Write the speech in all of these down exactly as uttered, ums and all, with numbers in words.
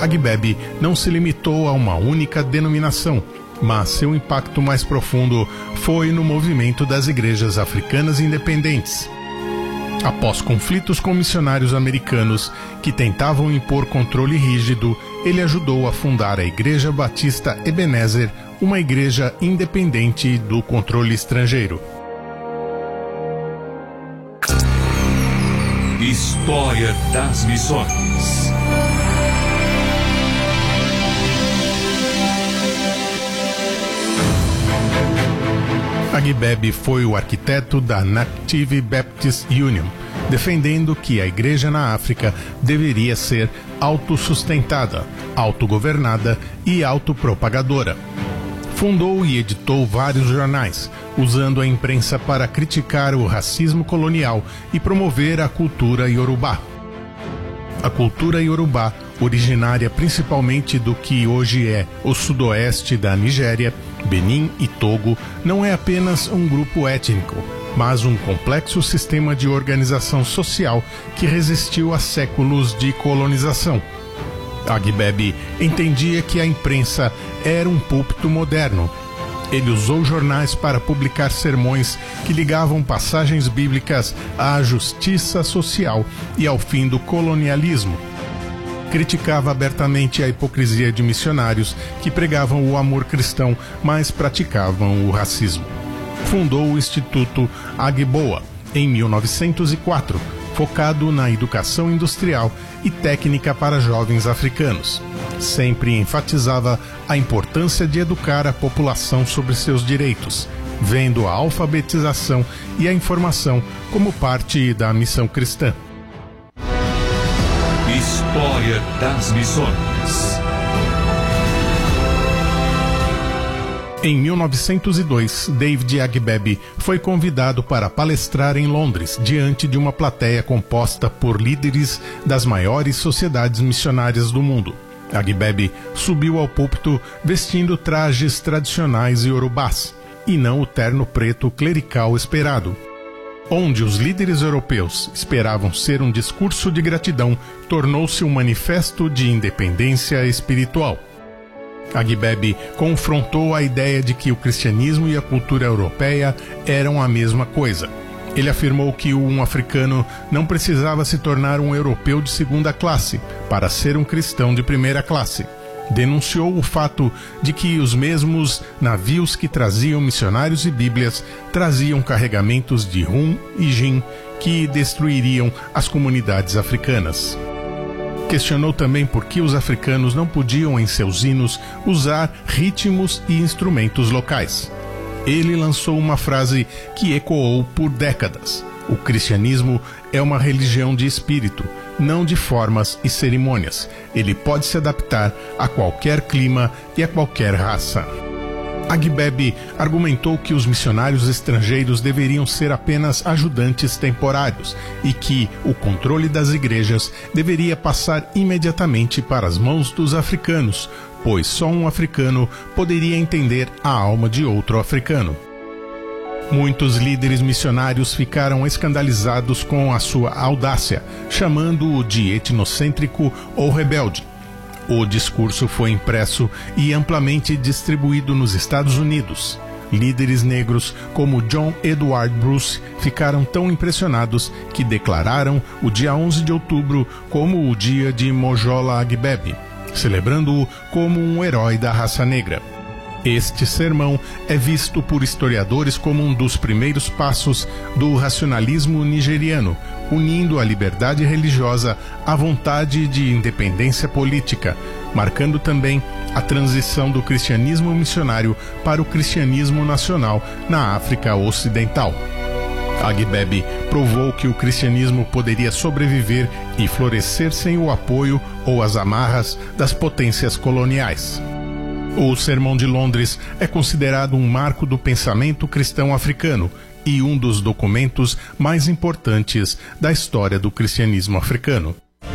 Agbebe não se limitou a uma única denominação, mas seu impacto mais profundo foi no movimento das igrejas africanas independentes. Após conflitos com missionários americanos que tentavam impor controle rígido, ele ajudou a fundar a Igreja Batista Ebenezer, uma igreja independente do controle estrangeiro. História das Missões. Agbebe foi o arquiteto da Native Baptist Union, defendendo que a igreja na África deveria ser autossustentada, autogovernada e autopropagadora. Fundou e editou vários jornais, usando a imprensa para criticar o racismo colonial e promover a cultura iorubá. A cultura iorubá, originária principalmente do que hoje é o sudoeste da Nigéria, Benin e Togo, não é apenas um grupo étnico, mas um complexo sistema de organização social que resistiu a séculos de colonização. Agbebe entendia que a imprensa era um púlpito moderno. Ele usou jornais para publicar sermões que ligavam passagens bíblicas à justiça social e ao fim do colonialismo. Criticava abertamente a hipocrisia de missionários que pregavam o amor cristão, mas praticavam o racismo. Fundou o Instituto Agboa em mil novecentos e quatro, focado na educação industrial e técnica para jovens africanos. Sempre enfatizava a importância de educar a população sobre seus direitos, vendo a alfabetização e a informação como parte da missão cristã. História das Missões. Em mil novecentos e dois, David Agbebe foi convidado para palestrar em Londres, diante de uma plateia composta por líderes das maiores sociedades missionárias do mundo. Agbebe subiu ao púlpito vestindo trajes tradicionais iorubás, e não o terno preto clerical esperado. Onde os líderes europeus esperavam ser um discurso de gratidão, tornou-se um manifesto de independência espiritual. Agbebe confrontou a ideia de que o cristianismo e a cultura europeia eram a mesma coisa. Ele afirmou que um africano não precisava se tornar um europeu de segunda classe para ser um cristão de primeira classe. Denunciou o fato de que os mesmos navios que traziam missionários e bíblias traziam carregamentos de rum e gin que destruiriam as comunidades africanas. Questionou também por que os africanos não podiam em seus hinos usar ritmos e instrumentos locais. Ele lançou uma frase que ecoou por décadas: o cristianismo é uma religião de espírito, não de formas e cerimônias. Ele pode se adaptar a qualquer clima e a qualquer raça. Agbebe argumentou que os missionários estrangeiros deveriam ser apenas ajudantes temporários e que o controle das igrejas deveria passar imediatamente para as mãos dos africanos, pois só um africano poderia entender a alma de outro africano. Muitos líderes missionários ficaram escandalizados com a sua audácia, chamando-o de etnocêntrico ou rebelde. O discurso foi impresso e amplamente distribuído nos Estados Unidos. Líderes negros como John Edward Bruce ficaram tão impressionados que declararam o dia onze de outubro como o dia de Mojola Agbebe, celebrando-o como um herói da raça negra. Este sermão é visto por historiadores como um dos primeiros passos do racionalismo nigeriano, unindo a liberdade religiosa à vontade de independência política, marcando também a transição do cristianismo missionário para o cristianismo nacional na África Ocidental. Agbebe provou que o cristianismo poderia sobreviver e florescer sem o apoio ou as amarras das potências coloniais. O Sermão de Londres é considerado um marco do pensamento cristão africano e um dos documentos mais importantes da história do cristianismo africano.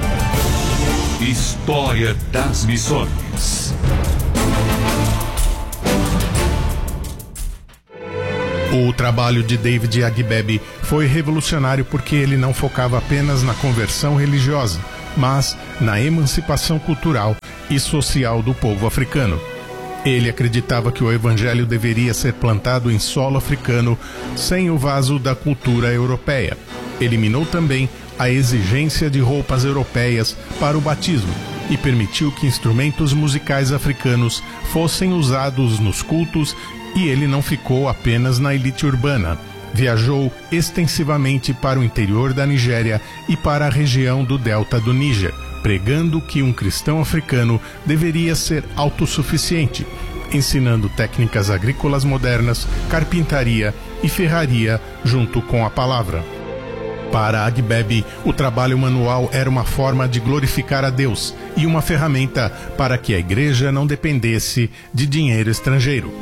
História das Missões. O trabalho de David Agbebe foi revolucionário porque ele não focava apenas na conversão religiosa, mas na emancipação cultural e social do povo africano. Ele acreditava que o evangelho deveria ser plantado em solo africano sem o vaso da cultura europeia. Eliminou também a exigência de roupas europeias para o batismo e permitiu que instrumentos musicais africanos fossem usados nos cultos, e ele não ficou apenas na elite urbana. Viajou extensivamente para o interior da Nigéria e para a região do delta do Níger, pregando que um cristão africano deveria ser autossuficiente, ensinando técnicas agrícolas modernas, carpintaria e ferraria junto com a palavra. Para Agbebe, o trabalho manual era uma forma de glorificar a Deus e uma ferramenta para que a igreja não dependesse de dinheiro estrangeiro.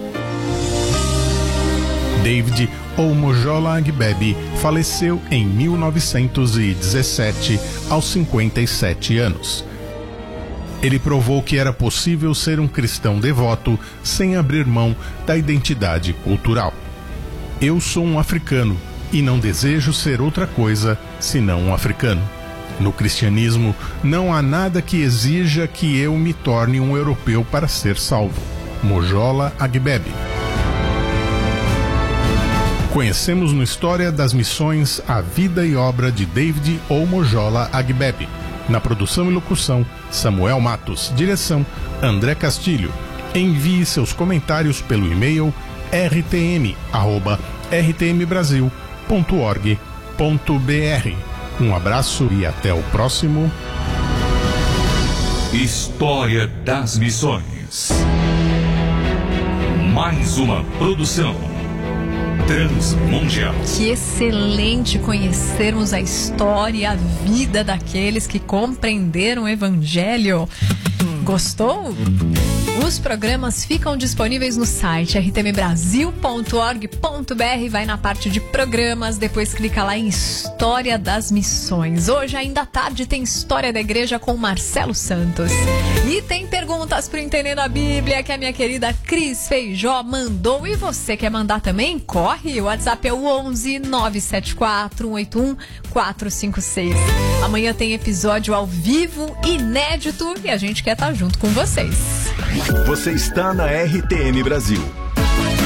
David Omojola Agbebe faleceu em mil novecentos e dezessete, aos cinquenta e sete anos. Ele provou que era possível ser um cristão devoto sem abrir mão da identidade cultural. Eu sou um africano e não desejo ser outra coisa senão um africano. No cristianismo, não há nada que exija que eu me torne um europeu para ser salvo. Mojola Agbebe. Conhecemos no História das Missões a vida e obra de David Omojola Agbebe. Na produção e locução, Samuel Matos. Direção, André Castilho. Envie seus comentários pelo e-mail r t m arroba r t m brasil ponto org ponto b r. Um abraço e até o próximo História das Missões. Mais uma produção Transmundial. Que excelente conhecermos a história e a vida daqueles que compreenderam o Evangelho. Gostou? Os programas ficam disponíveis no site r t m brasil ponto org ponto b r. Vai na parte de programas, depois clica lá em História das Missões. Hoje, ainda à tarde, tem História da Igreja com Marcelo Santos. E tem perguntas para Entendendo a Bíblia que a minha querida Cris Feijó mandou. E você quer mandar também? Corre! O WhatsApp é o onze nove sete quatro um oito um quatro cinco seis. Amanhã tem episódio ao vivo, inédito, e a gente quer estar junto com vocês. Você está na R T M Brasil.